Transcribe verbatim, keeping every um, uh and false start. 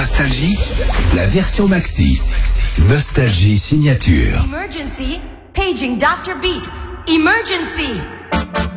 Nostalgie, la version maxi. Nostalgie signature. Emergency, paging doctor Beat. Emergency!